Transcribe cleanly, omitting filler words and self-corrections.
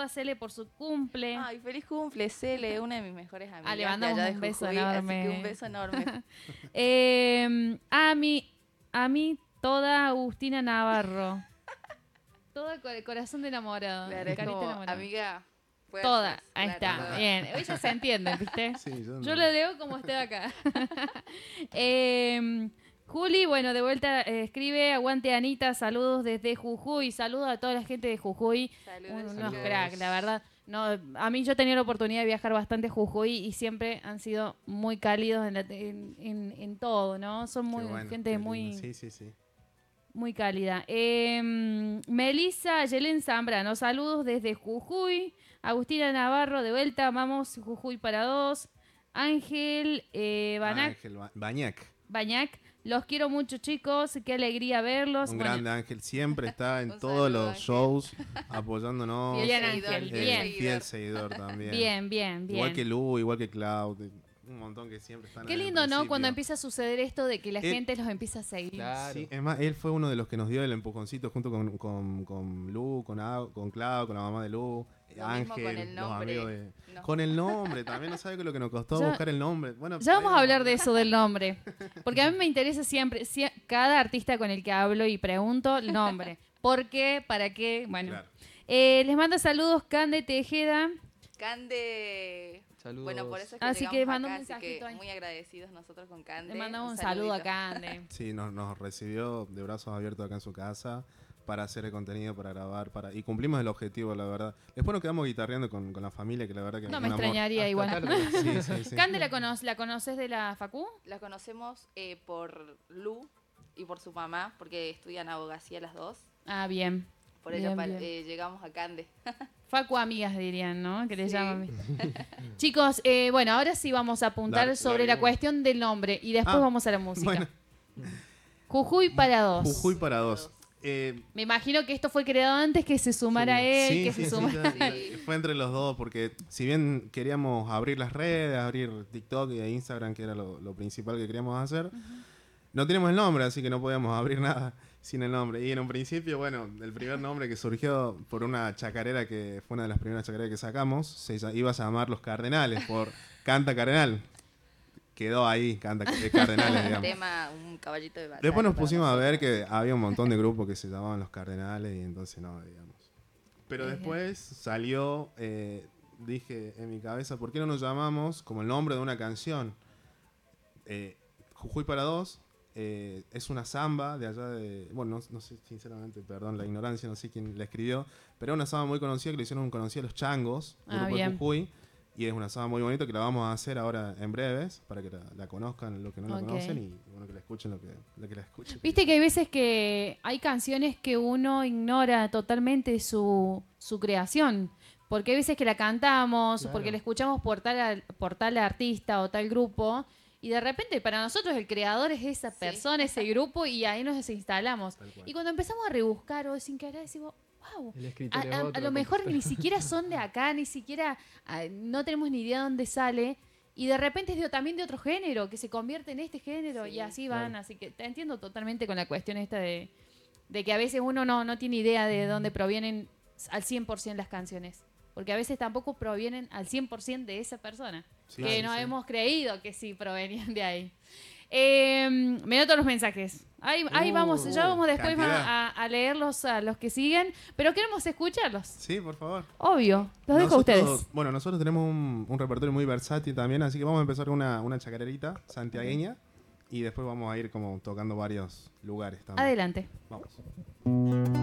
a Cele por su cumple. Ay, feliz cumple, Cele, una de mis mejores amigas. Le mandamos de allá un de beso Jujuy, enorme. Así que un beso enorme. A mí, toda Agustina Navarro. Toda corazón de enamorado. Claro, es carita como, enamorada. amiga, fuerzas. Toda, ahí Claro, está, toda. bien. Ella se entiende, ¿viste? Sí, yo Yo no. lo leo como estoy acá. Juli, bueno, de vuelta escribe, aguante Anita, saludos desde Jujuy, saludos a toda la gente de Jujuy, Saludos, unos chicos. cracks, la verdad. No, a mí yo tenía la oportunidad de viajar bastante a Jujuy y siempre han sido muy cálidos en todo, ¿no? Son muy Qué bueno, gente qué muy... lindo. Sí. Muy cálida. Melissa Yelén Zambrano, saludos desde Jujuy. Agustina Navarro, de vuelta, vamos, Jujuy para dos. Ángel Ángel Bañac, los quiero mucho, chicos, qué alegría verlos. Un Bueno, grande Ángel, siempre está en Un todos saludo, los Ángel. shows apoyándonos. Bien, seguidor, Ángel, fiel bien. Fiel seguidor también. Bien. Igual que Lu, igual que Cloud, un montón que siempre están Qué en el lindo, ¿no? principio. Cuando empieza a suceder esto de que la Él- gente los empieza a seguir. Claro. Sí, es más, él fue uno de los que nos dio el empujoncito junto con Lu, con Clau, con la mamá de Lu, Lo mismo Ángel, con el los nombre. amigos de... No. Con el nombre, también no sabe lo que nos costó Ya- buscar el nombre. Bueno, Ya vamos a podemos hablar de eso del nombre. Porque a mí me interesa siempre, cada artista con el que hablo y pregunto el nombre. ¿Por qué? ¿Para qué? Bueno. Claro. Les mando saludos Cande Tejeda. Cande. Saludos. Bueno, por eso es que Así que llegamos manda un acá, así mensajito que ahí. muy agradecidos nosotros con Cande. Le mandamos un saludo a saludito. Cande. Sí, nos recibió de brazos abiertos acá en su casa para hacer el contenido, para grabar, y cumplimos el objetivo, la verdad. Después nos quedamos guitarreando con la familia, que la verdad que No es me un amor. extrañaría Hasta igual. tarde. Sí. ¿Cande la conoces de la Facu? La conocemos por Lu y por su mamá, porque estudian abogacía las dos. Ah, bien. Por Bien, ello bien. llegamos a Cande. Facu amigas dirían, ¿no? Que le Sí. llaman. Chicos, bueno, ahora sí vamos a apuntar Dale, sobre dale, la bueno. cuestión del nombre y después Ah, vamos a la música. Bueno, Jujuy para dos. Jujuy para dos. Me imagino que esto fue creado antes que se sumara él, Sí, que sí, se sí, sumara... Sí. fue entre los dos, porque si bien queríamos abrir las redes, abrir TikTok y Instagram, que era lo principal que queríamos hacer, no teníamos el nombre, así que no podíamos abrir nada sin el nombre. Y en un principio, bueno, el primer nombre que surgió por una chacarera que fue una de las primeras chacareras que sacamos, iba a llamar Los Cardenales, por Canta Cardenal. Quedó ahí, Canta Cardenales, Un digamos. tema, un caballito de batalla. Después nos para pusimos a ver nosotros. que había un montón de grupos que se llamaban Los Cardenales y entonces no, digamos. Pero Bien. después salió, dije en mi cabeza, ¿por qué no nos llamamos como el nombre de una canción? Jujuy para dos, es una samba de allá de... Bueno, no sé, sinceramente, perdón la ignorancia, no sé quién la escribió, pero es una samba muy conocida que le hicieron conocida a los Changos, Ah, grupo de bien. Jujuy. Y es una samba muy bonita que la vamos a hacer ahora en breves para que la conozcan los que no Ok. la conocen y bueno, que la escuchen lo que la escuchen. Viste que hay veces que hay canciones que uno ignora totalmente su creación. Porque hay veces que la cantamos, Claro. porque la escuchamos por tal artista o tal grupo, y de repente para nosotros el creador es esa Sí. persona, ese grupo, y ahí nos instalamos. Tal cual. Y cuando empezamos a rebuscar o sin querer decimos, wow, El escritor es a otro, lo el mejor compositor. ni siquiera son de acá, ni siquiera no tenemos ni idea de dónde sale. Y de repente es también de otro género, que se convierte en este género Sí, y así van. claro. Así que te entiendo totalmente con la cuestión esta de que a veces uno no tiene idea de dónde provienen al 100% las canciones. Porque a veces tampoco provienen al 100% de esa persona. Sí, que sí, nos sí. hemos creído que sí provenían de ahí. Me noto los mensajes. Ahí vamos, ya vamos después cantidad. a leerlos a los que siguen, pero queremos escucharlos. Sí, por favor. Obvio, los dejo a ustedes. Bueno, nosotros tenemos un repertorio muy versátil también, así que vamos a empezar con una chacarerita santiagueña y después vamos a ir como tocando varios lugares también. Adelante. Vamos.